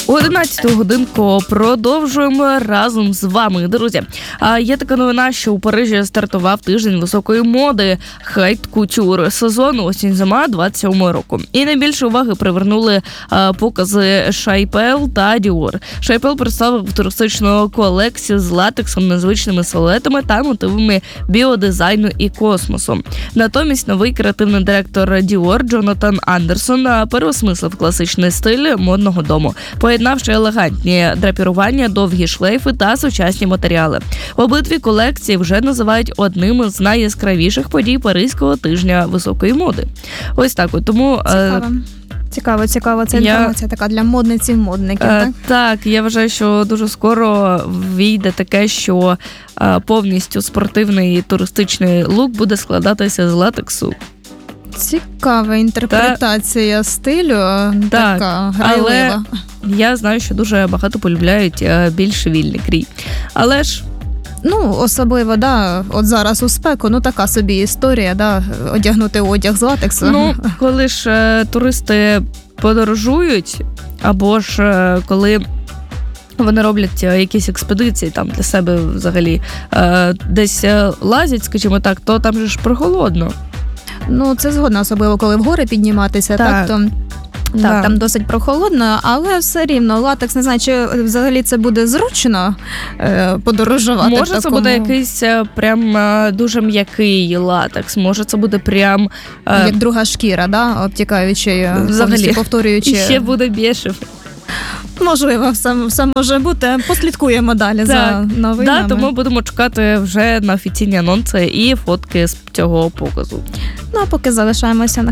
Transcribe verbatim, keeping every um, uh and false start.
У одинадцяту годинку продовжуємо разом з вами, друзі. А є така новина, що у Парижі стартував тиждень високої моди хайт кутюр сезону осінь-зима двадцять сьомого року. І найбільше уваги привернули а, покази Шайпел та Діор. Шайпел представив туристичну колекцію з латексом, незвичними силуетами та мотивами біодизайну і космосу. Натомість новий креативний директор Діор Джонатан Андерсон переосмислив класичний стиль модного дому, поєднавши елегантні драпірування, довгі шлейфи та сучасні матеріали. Обидві колекції вже називають одним з найяскравіших подій Паризького тижня високої моди. Ось так от. Тому цікаво. Цікаво, цікаво. Це я... інформація така для модниць-модників, е, так? Так, я вважаю, що дуже скоро війде таке, що е, повністю спортивний туристичний лук буде складатися з латексу. Цікава інтерпретація Та... стилю, так, така грайлива. Але я знаю, що дуже багато полюбляють більш вільний крій. Але ж Ну, особливо, да, от зараз у спеку, ну така собі історія, да, одягнути одяг з латексу. Ну, коли ж е, туристи подорожують, або ж е, коли вони роблять якісь експедиції там для себе взагалі, е, десь лазять, скажімо так, то там же ж прохолодно. Ну, це згодна, особливо коли в гори підніматися, так, так то... Так, да. Там досить прохолодно, але все рівно латекс, не знаю, чи взагалі це буде зручно е, подорожувати. Може, в такому... це буде якийсь прям е, дуже м'який латекс, може, це буде прям... Е... Як друга шкіра, да, обтікаючи, повністю повторюючи. І ще буде більше. Можливо, все, все може бути. Послідкуємо далі так. за новинами. Да, тому будемо чекати вже на офіційні анонси і фотки з цього показу. Ну, а поки залишаємося на